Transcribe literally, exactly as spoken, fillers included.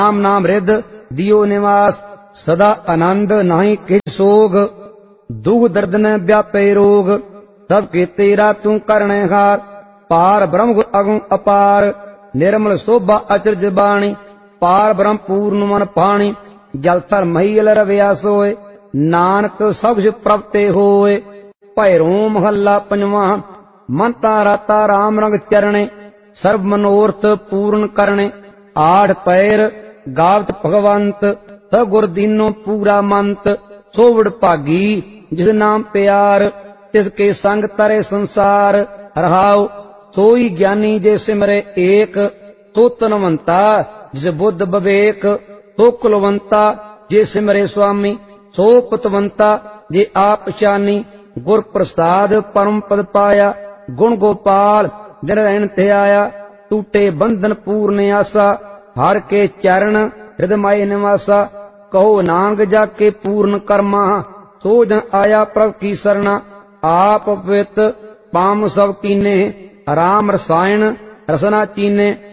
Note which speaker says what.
Speaker 1: राम नाम रिद दियो निवास, सदा आनंद नाही किछ सोग, दुख दर्द न व्यापे रोग, सब के तेरा तू करने हार, पार ब्रह्म गुर अगुण अपार, निर्मल शोभा अचरज बाणी, पार ब्रह्म पूर्ण मन पाणी, जल थल महील रविया सोए, नानक सब प्रपते होए। भैरो महला पंजवा, मनता राता राम रंग चरणे, सर्व मनोरथ पूर्ण करने, आठ पैर गावत भगवंत, सब गुर दीनो पूरा मंत, सोवड़ भागी जिस नाम प्यार, तिसके संग तरे संसार, रहाओ सोई ज्ञानी जे सिमरे एक, तो तनवंता जिस बुद्ध विवेक, तो कुलवंता जे सिमरे स्वामी, सो पतवंता जे आप शानी, गुर प्रसाद परम पद पाया, गुण गोपाल दिन रहन ते आया, टूटे बंधन पूर्ण आसा, हर के चरण हृदय निवासा, कहो नानक जाके पूर्ण कर्मा, सो जन आया प्रभु की सरना, आप पवित पाम सब कीने, राम रसायन रसना चीने,